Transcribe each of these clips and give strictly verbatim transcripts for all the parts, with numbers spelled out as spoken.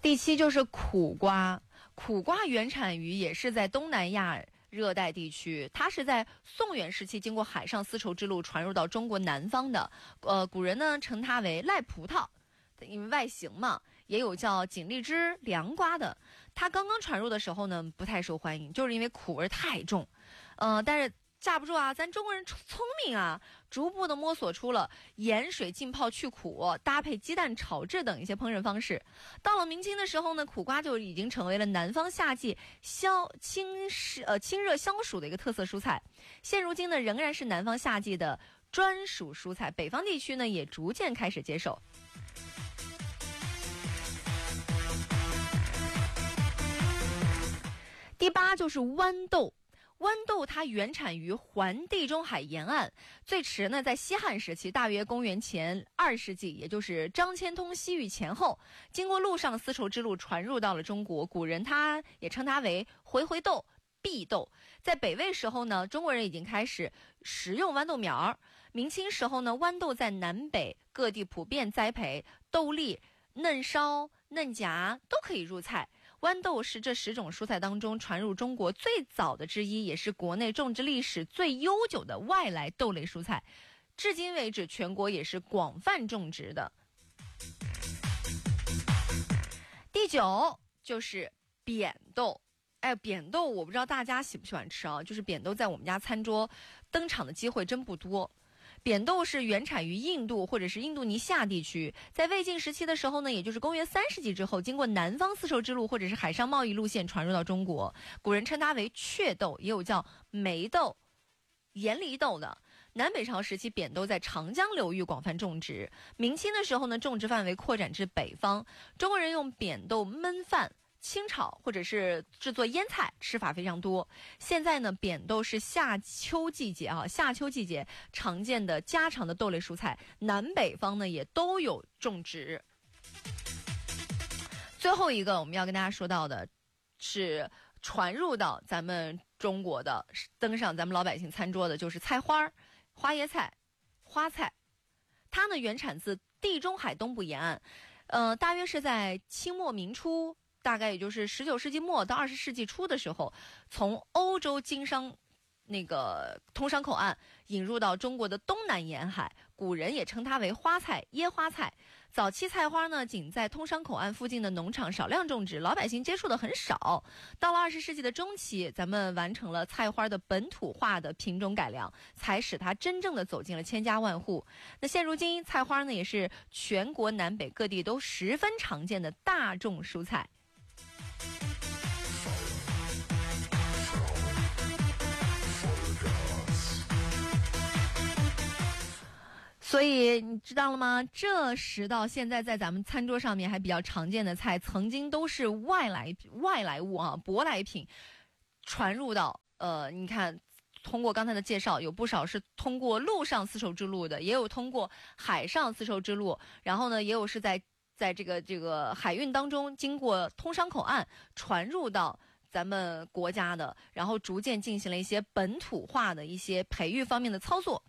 第七就是苦瓜，苦瓜原产于也是在东南亚热带地区，它是在宋元时期经过海上丝绸之路传入到中国南方的。呃，古人呢称它为赖葡萄，因为外形嘛，也有叫锦荔枝、凉瓜的。它刚刚传入的时候呢，不太受欢迎，就是因为苦味太重。呃，但是架不住啊，咱中国人聪明啊，逐步的摸索出了盐水浸泡去苦，搭配鸡蛋炒制等一些烹饪方式。到了明清的时候呢，苦瓜就已经成为了南方夏季消清湿呃清热消暑的一个特色蔬菜。现如今呢，仍然是南方夏季的专属蔬菜，北方地区呢也逐渐开始接受。第八就是豌豆。豌豆它原产于环地中海沿岸，最迟呢在西汉时期，大约公元前二世纪，也就是张骞通西域前后，经过陆上丝绸之路传入到了中国。古人他也称它为回回豆、碧豆。在北魏时候呢，中国人已经开始食用豌豆苗。明清时候呢，豌豆在南北各地普遍栽培，豆粒、嫩梢、嫩荚都可以入菜。豌豆是这十种蔬菜当中传入中国最早的之一，也是国内种植历史最悠久的外来豆类蔬菜，至今为止全国也是广泛种植的。第九就是扁豆。哎，扁豆我不知道大家喜不喜欢吃啊，就是扁豆在我们家餐桌登场的机会真不多。扁豆是原产于印度或者是印度尼西亚地区，在魏晋时期的时候呢，也就是公元三世纪之后，经过南方丝绸之路或者是海上贸易路线传入到中国。古人称它为雀豆，也有叫梅豆、盐梨豆的。南北朝时期，扁豆在长江流域广泛种植。明清的时候呢，种植范围扩展至北方。中国人用扁豆焖饭、清炒或者是制作腌菜，吃法非常多。现在呢，扁豆是夏秋季节啊，夏秋季节常见的家常的豆类蔬菜，南北方呢也都有种植。最后一个我们要跟大家说到的是传入到咱们中国的，登上咱们老百姓餐桌的，就是菜花、花椰菜、花菜。它呢原产自地中海东部沿岸，呃，大约是在清末明初。大概也就是十九世纪末到二十世纪初的时候，从欧洲经商那个通商口岸引入到中国的东南沿海，古人也称它为花菜、椰花菜。早期菜花呢，仅在通商口岸附近的农场少量种植，老百姓接触的很少。到了二十世纪的中期，咱们完成了菜花的本土化的品种改良，才使它真正的走进了千家万户。那现如今，菜花呢也是全国南北各地都十分常见的大众蔬菜。所以你知道了吗？这十道现在在咱们餐桌上面还比较常见的菜，曾经都是外来外来物啊，舶来品传入到呃，你看，通过刚才的介绍，有不少是通过陆上丝绸之路的，也有通过海上丝绸之路，然后呢，也有是在在这个这个海运当中经过通商口岸传入到咱们国家的，然后逐渐进行了一些本土化的一些培育方面的操作。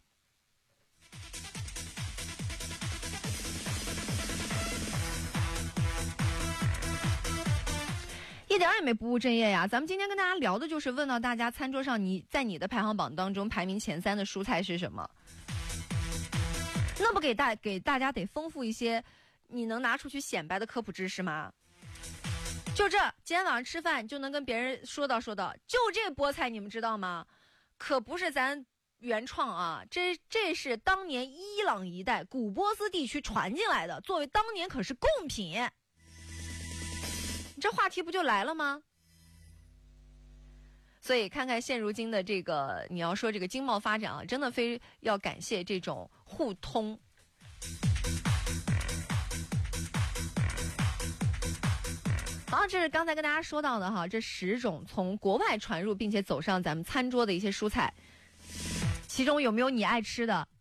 一点也没不务正业呀！咱们今天跟大家聊的就是问到大家餐桌上，你在你的排行榜当中排名前三的蔬菜是什么？那不给大给大家得丰富一些你能拿出去显摆的科普知识吗？就这，今天晚上吃饭就能跟别人说道说道，就这菠菜你们知道吗？可不是咱原创啊，这这是当年伊朗一带古波斯地区传进来的，作为当年可是贡品。这话题不就来了吗？所以看看现如今的这个，你要说这个经贸发展啊，真的非要感谢这种互通。好，这是刚才跟大家说到的哈，这十种从国外传入并且走上咱们餐桌的一些蔬菜，其中有没有你爱吃的？